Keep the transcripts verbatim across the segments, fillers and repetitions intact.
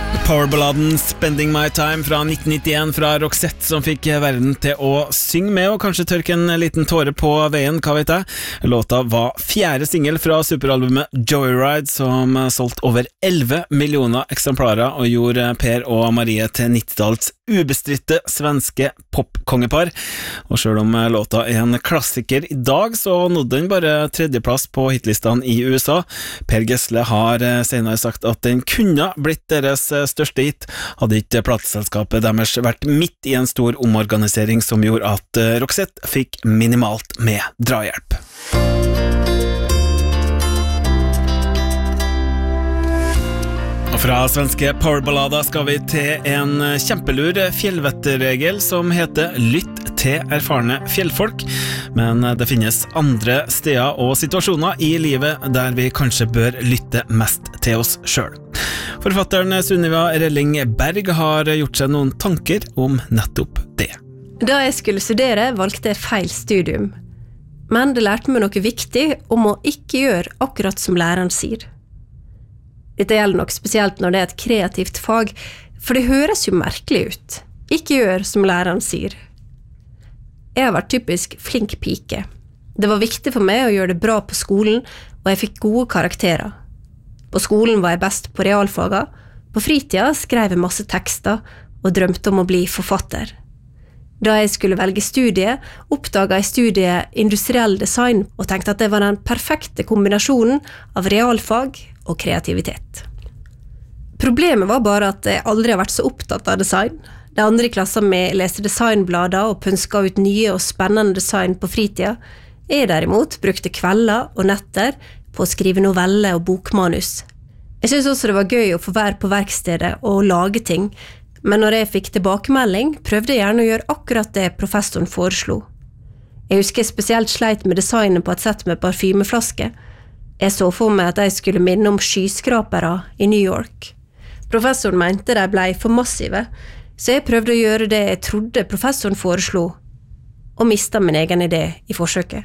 Powerballaden Spending My Time fra nitten nittien fra Roxette som fikk verden til å synge med og kanskje tørke en liten tåre på veien, hva vet jeg. Låta var fjerde single fra superalbumet Joyride som solgte over elleve millioner eksemplarer og gjorde Per og Marie til nittitallets ubestritte svenske popkongepar. Og selv om låta er en klassiker i dag, så nådde den bare tredjeplass på hitlistene i U S A. Per Gessle har senere sagt at den kunne blitt deres største hit, hadde ikke plateselskapet deres vært midt i en stor omorganisering som gjorde at Roxette fikk minimalt med drahjelp. Fra svenske powerballader skal vi til en kjempelur fjellvetterregel som heter lytt til erfarne fjellfolk, men det finnes andre steder og situasjoner i livet der vi kanskje bør lytte mest til oss selv. Forfatteren Sunniva Relling Berg har gjort seg noen tanker om nettopp det. Da jeg skulle studere, valgte jeg feil studium. Men det lærte meg noe viktig om å ikke gjøre akkurat som læreren sier. Dette gjelder nok spesielt når det er et kreativt fag, for det høres jo merkelig ut. Ikke gjør som læreren sier. Jeg har vært typisk flink pike. Det var viktig for meg å gjøre det bra på skolen, og jeg fikk gode karakterer. På skolen var jeg best på realfaga, på fritida skrev jeg masse tekster og drømte om å bli forfatter. Da jeg skulle velge studie, oppdaget jeg studiet industriell design og tenkte at det var den perfekte kombinasjonen av realfag og kreativitet. Problemet var bare at jeg aldri har vært så opptatt av design. De andre i klassen med leste designblader og pønsket ut nye og spennende design på fritida. Jeg derimot brukte kvelder og netter på å skrive noveller og bokmanus. Jeg synes også det var gøy å få være på verkstedet og lage ting, men når jeg fikk tilbakemelding, prøvde jeg gjerne å gjøre akkurat det professoren foreslo. Jeg husker jeg spesielt sleit med designet på et sett med parfymeflaske. Jeg så for meg at jeg skulle minne om skyskrapere i New York. Professoren mente de ble for massive, så jeg prøvde å gjøre det jeg trodde professoren foreslo, og mistet min egen idé i forsøket.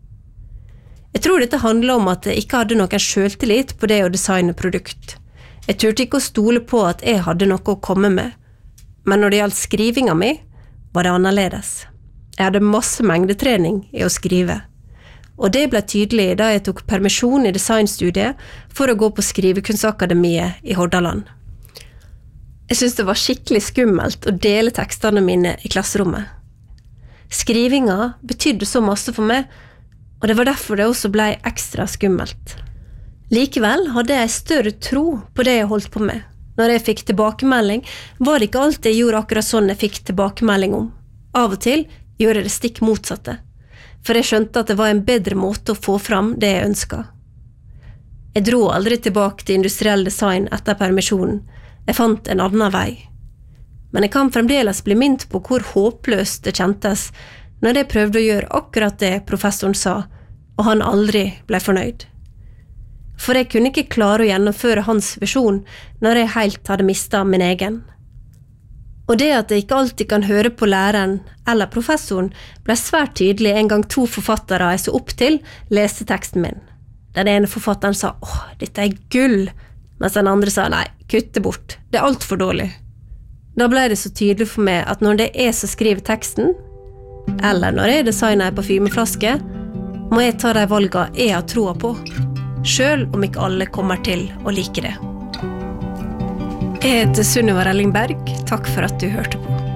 Jeg tror dette handler om at jeg ikke hadde noen selvtillit på det å designe produkt. Jeg turte ikke å stole på at jeg hadde noe å komme med, men når det gjaldt skrivinga mi, var det annerledes. Jeg hadde masse mengdetrening i å skrive. Og det ble tydelig da jeg tok permisjon i designstudiet for å gå på Skrivekunstakademiet i Hordaland. Jeg synes det var skikkelig skummelt å dele tekstene mine i klasserommet. Skrivinga betydde så masse for meg, og det var derfor det også ble ekstra skummelt. Likevel hadde jeg større tro på det jeg holdt på med. Når jeg fikk tilbakemelding, var det ikke alt jeg gjorde akkurat sånn jeg fikk tilbakemelding om. Av og til gjorde jeg det stikk motsatte, for jeg skjønte at det var en bedre måte å få fram det jeg ønsket. Jeg dro aldri tilbake til industriell design etter permisjonen. Jeg fant en annen vei. Men jeg kan fremdeles bli minnet på hvor håpløst det kjentes når jeg prøvde å gjøre akkurat det professoren sa, og han aldri ble fornøyd. For jeg kunne ikke klare å gjennomføre hans visjon når jeg helt hadde mistet min egen. Og det at jeg ikke alltid kan høre på læreren eller professoren ble svært tydelig en gang to forfattere jeg så opp til leste teksten min. Den ene forfatteren sa, åh, dette er gull, mens den andre sa, nei, kutt det bort, det er alt for dårlig. Da ble det så tydelig for meg at når det er som skriver teksten, eller når jeg designer en parfymeflaske, må jeg ta de valgene jeg har troa på, selv om ikke alle kommer til å like det. Jeg heter Sunniva Relling Berg, takk for at du hørte på.